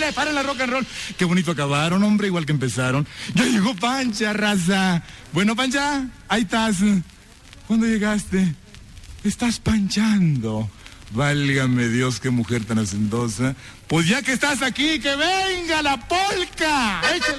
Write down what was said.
Paren la rock and roll. Qué bonito acabaron, hombre, igual que empezaron. Ya llegó Pancha, raza. Bueno, Pancha, ahí estás. ¿Cuándo llegaste? Estás panchando. Válgame Dios, qué mujer tan hacendosa. Pues ya que estás aquí, que venga la polca. Échale.